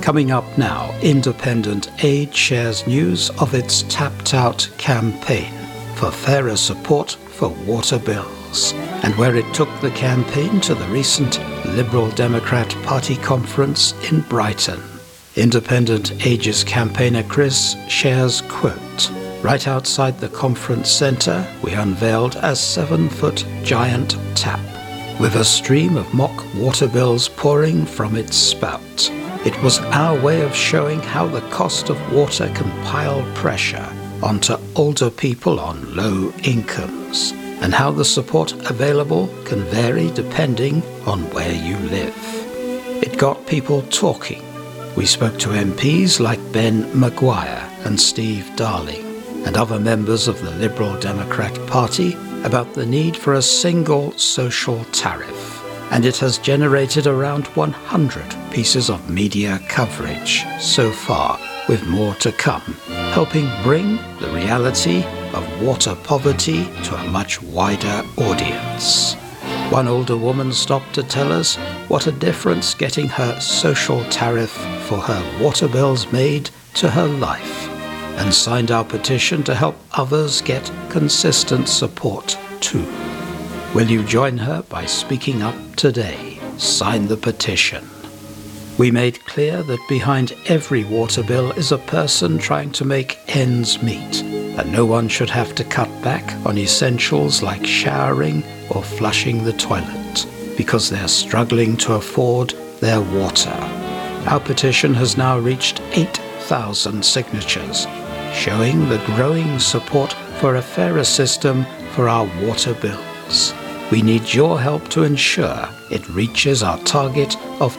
Coming up now, Independent Age shares news of its Tapped Out campaign for fairer support for water bills, and where it took the campaign to the recent Liberal Democrat Party conference in Brighton. Independent Age's campaigner Chris shares, quote, "Right outside the conference centre, we unveiled a 7-foot giant tap with a stream of mock water bills pouring from its spout. It was our way of showing how the cost of water can pile pressure onto older people on low incomes, and how the support available can vary depending on where you live." It got people talking. We spoke to MPs like Ben Maguire and Steve Darling and other members of the Liberal Democrat Party about the need for a single social tariff, and it has generated around 100 pieces of media coverage so far, with more to come, helping bring the reality of water poverty to a much wider audience. One older woman stopped to tell us what a difference getting her social tariff for her water bills made to her life, and signed our petition to help others get consistent support too. Will you join her by speaking up today? Sign the petition. We made clear that behind every water bill is a person trying to make ends meet, and no one should have to cut back on essentials like showering or flushing the toilet because they're struggling to afford their water. Our petition has now reached 8,000 signatures, showing the growing support for a fairer system for our water bills. We need your help to ensure it reaches our target of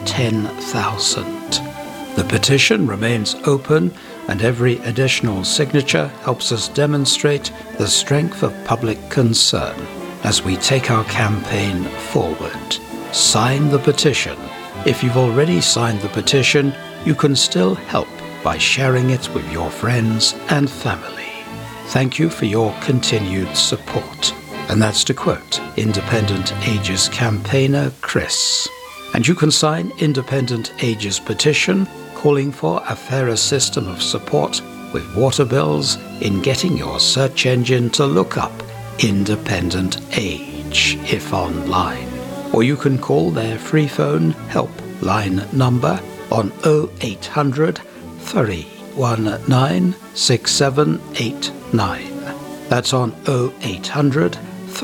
10,000. The petition remains open, and every additional signature helps us demonstrate the strength of public concern as we take our campaign forward. Sign the petition. If you've already signed the petition, you can still help by sharing it with your friends and family. Thank you for your continued support. And that's to quote Independent Age's campaigner Chris. And you can sign Independent Age's petition calling for a fairer system of support with water bills in getting your search engine to look up Independent Age if online. Or you can call their free phone helpline number on 0800 319 6789. That's on 0800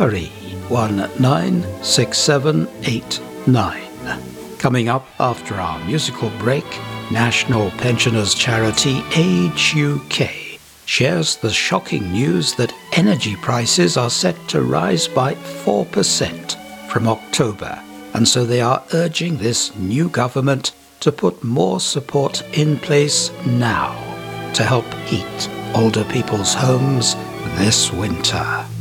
319 6789. Coming up after our musical break, national pensioners charity Age UK shares the shocking news that energy prices are set to rise by 4% from October, and so they are urging this new government to put more support in place now to help heat older people's homes this winter.